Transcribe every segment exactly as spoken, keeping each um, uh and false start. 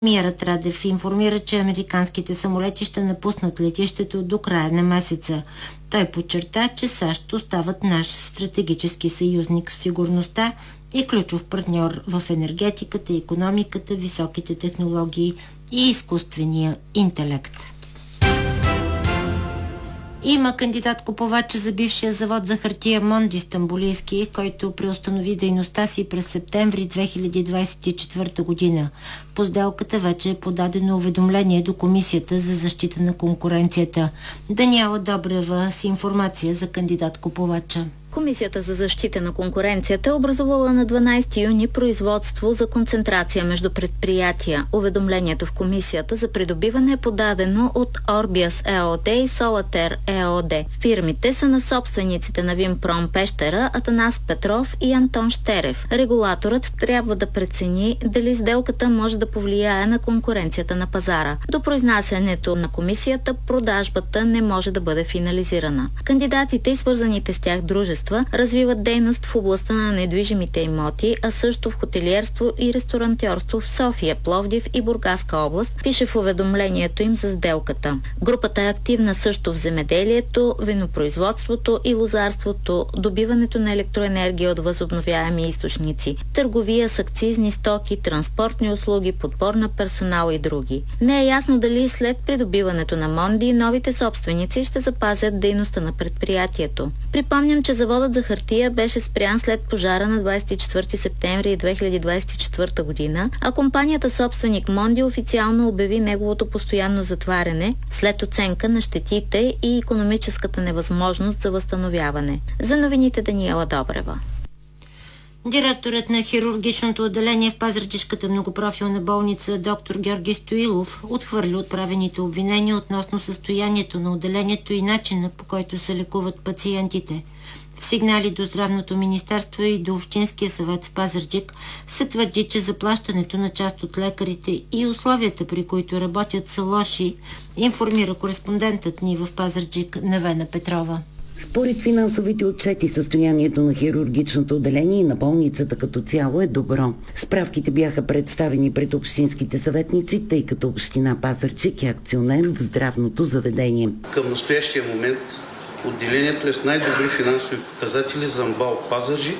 Премиерът Радев информира, че американските самолети ще напуснат летището до края на месеца. Той подчерта, че САЩ остават наш стратегически съюзник в сигурността и ключов партньор в енергетиката, икономиката, високите технологии и изкуствения интелект. Има кандидат-купувач за бившия завод за хартия Монди Стамболийски, който преустанови дейността си през септември две хиляди двадесет и четвърта година. По сделката вече е подадено уведомление до Комисията за защита на конкуренцията. Даниела Добрева с информация за кандидат-купувача. Комисията за защита на конкуренцията е образувала на дванадесети юни производство за концентрация между предприятия. Уведомлението в комисията за придобиване е подадено от Орбиас ЕОД и Солатер ЕОД. Фирмите са на собствениците на Винпром Пещера, Атанас Петров и Антон Щерев. Регулаторът трябва да прецени дали сделката може да повлияе на конкуренцията на пазара. До произнасянето на комисията продажбата не може да бъде финализирана. Кандидатите и свързаните с тях дружества развиват дейност в областта на недвижимите имоти, а също в хотелиерство и ресторантьорство в София, Пловдив и Бургаска област, пише в уведомлението им за сделката. Групата е активна също в земеделието, винопроизводството и лозарството, добиването на електроенергия от възобновяеми източници, търговия с акцизни стоки, транспортни услуги, подбор на персонал и други. Не е ясно дали след придобиването на Монди новите собственици ще запазят дейността на предприятието. Припомням, че заводът за хартия беше спрян след пожара на двадесет и четвърти септември две хиляди двадесет и четвърта година, а компанията собственик Монди официално обяви неговото постоянно затваряне след оценка на щетите и икономическата невъзможност за възстановяване. За новините Даниела Добрева. Директорът на хирургичното отделение в Пазарджишката многопрофилна болница доктор Георги Стоилов отхвърли отправените обвинения относно състоянието на отделението и начина, по който се лекуват пациентите. В сигнали до Здравното министерство и до Общинския съвет в Пазарджик се твърди, че заплащането на част от лекарите и условията, при които работят, са лоши, информира кореспондентът ни в Пазарджик Невена Петрова. Според финансовите отчети, състоянието на хирургичното отделение и на болницата като цяло е добро. Справките бяха представени пред общинските съветници, тъй като община Пазарджик е акционер в здравното заведение. Към настоящия момент отделението е с най-добри финансови показатели за МБАЛ Пазарджик,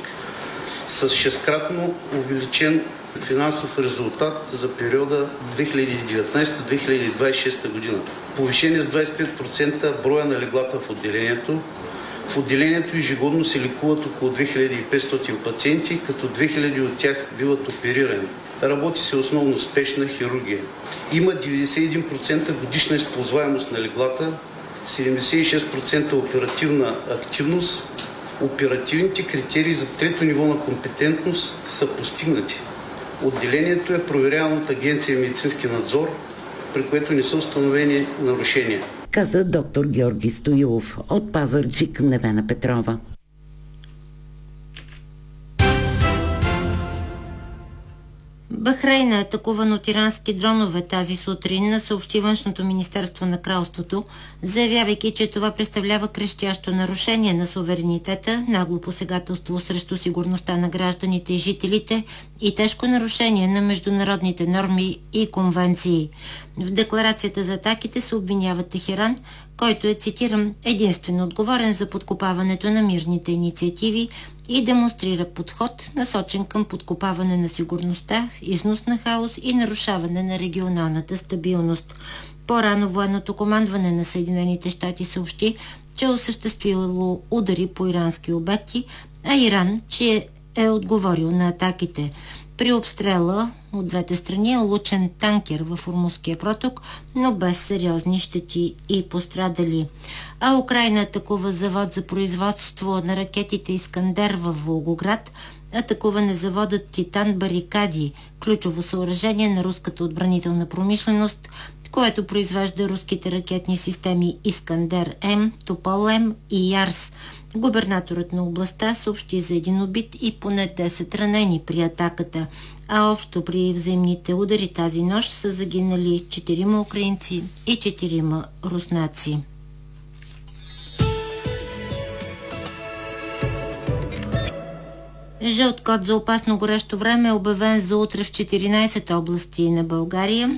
с шесткратно увеличен финансов резултат за периода две хиляди и деветнадесета - две хиляди двадесет и шеста година. Повишение с двадесет и пет процента броя на леглата в отделението. В отделението ежегодно се лекуват около две хиляди и петстотин пациенти, като две хиляди от тях биват оперирани. Работи се основно спешна хирургия. Има деветдесет и един процента годишна използваемост на леглата, седемдесет и шест процента оперативна активност. Оперативните критерии за трето ниво на компетентност са постигнати. Отделението е проверявано от Агенция медицински надзор, при което не са установени нарушения, каза доктор Георги Стоилов. От Пазарджик Невена Петрова. Бахрейн е атакуван от ирански дронове тази сутрин, съобщи Външното министерство на кралството, заявявайки, че това представлява крещящо нарушение на суверенитета, нагло посегателство срещу сигурността на гражданите и жителите и тежко нарушение на международните норми и конвенции. В декларацията за атаките се обвинява Техеран, който е, цитирам, единствено отговорен за подкопаването на мирните инициативи и демонстрира подход, насочен към подкопаване на сигурността, износ на хаос и нарушаване на регионалната стабилност. По-рано военното командване на Съединените щати съобщи, че е осъществило удари по ирански обекти, а Иран, че е отговорил на атаките. При обстрела от двете страни е улучен танкер във Ормузския проток, но без сериозни щети и пострадали. А Украйна атакува завод за производство на ракетите Искандер във Волгоград. Атакуван е заводът Титан Барикади, ключово съоръжение на руската отбранителна промишленост, което произвежда руските ракетни системи Искандер-М, Топол-М и Ярс. Губернаторът на областта съобщи за един убит и поне десет ранени при атаката, а общо при взаимните удари тази нощ са загинали четирима украинци и четирима руснаци. Жълт код за опасно горещо време е обявен за утре в четиринадесет области на България.